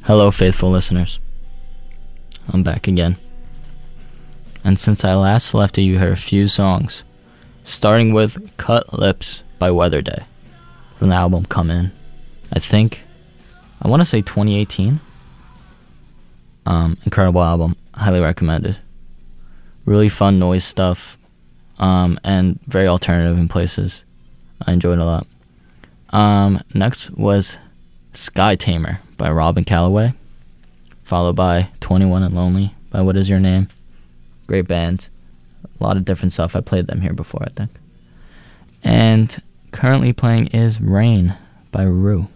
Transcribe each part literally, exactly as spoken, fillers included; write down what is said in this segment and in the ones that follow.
Hello, faithful listeners. I'm back again. And since I last left you, you heard a few songs, starting with Cut Lips by Weatherday from the album Come In. I think, I want to say twenty eighteen. Um, incredible album. Highly recommended. Really fun noise stuff, um, and very alternative in places. I enjoyed it a lot. Um, next was Sky Tamer by Robin Calloway, followed by twenty-one and Lonely by What Is Your Name. Great band. A lot of different stuff. I played them here before, I think. And currently playing is Rain by Rue.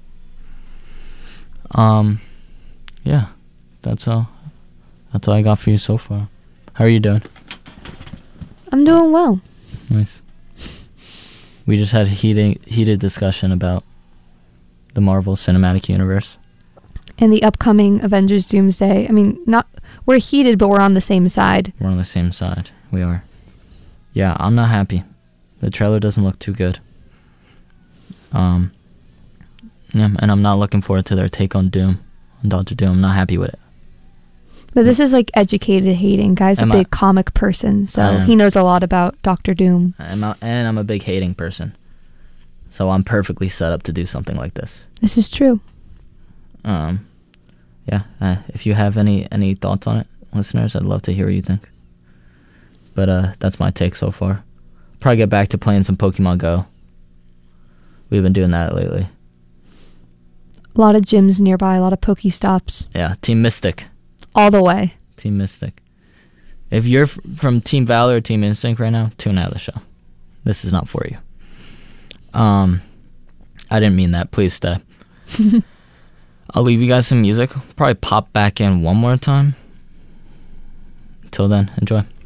Um, yeah, that's all. That's all I got for you so far. How are you doing? I'm doing well. Nice. We just had a heated, heated discussion about the Marvel Cinematic Universe. And the upcoming Avengers Doomsday. I mean, not we're heated, but we're on the same side. We're on the same side. We are. Yeah, I'm not happy. The trailer doesn't look too good. Um, yeah, and I'm not looking forward to their take on Doom, on Doctor Doom. I'm not happy with it. But this is like educated hating. Guy's a Am big I- comic person, so I am. he knows a lot about Doctor Doom. I'm a, and I'm a big hating person. So I'm perfectly set up to do something like this. This is true. Um, yeah, uh, if you have any, any thoughts on it, listeners, I'd love to hear what you think. But uh, that's my take so far. Probably get back to playing some Pokemon Go. We've been doing that lately. A lot of gyms nearby, a lot of Pokestops. Yeah, Team Mystic. All the way. Team Mystic. If you're f- from Team Valor or Team Instinct right now, tune out of the show. This is not for you. Um, I didn't mean that. Please stay. I'll leave you guys some music. Probably pop back in one more time. Until then, enjoy.